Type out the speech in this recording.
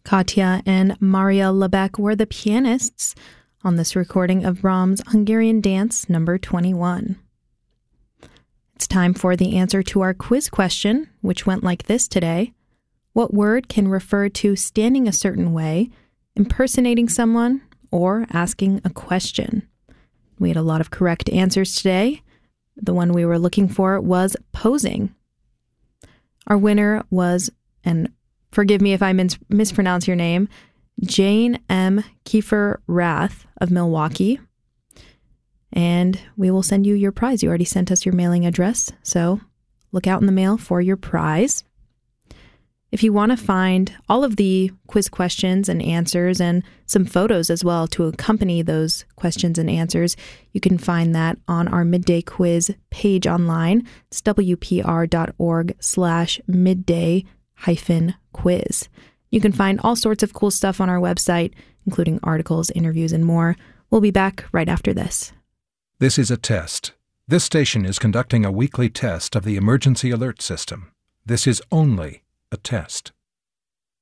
Katja and Maria Lebec were the pianists on this recording of Brahms' Hungarian Dance No. 21. It's time for the answer to our quiz question, which went like this today. What word can refer to standing a certain way, impersonating someone, or asking a question? We had a lot of correct answers today. The one we were looking for was posing. Our winner was, and forgive me if I mispronounce your name, Jane M. Kiefer Rath of Milwaukee. And we will send you your prize. You already sent us your mailing address, so look out in the mail for your prize. If you want to find all of the quiz questions and answers and some photos as well to accompany those questions and answers, you can find that on our Midday Quiz page online. It's wpr.org/midday-quiz. You can find all sorts of cool stuff on our website, including articles, interviews, and more. We'll be back right after this. This is a test. This station is conducting a weekly test of the emergency alert system. This is only a test.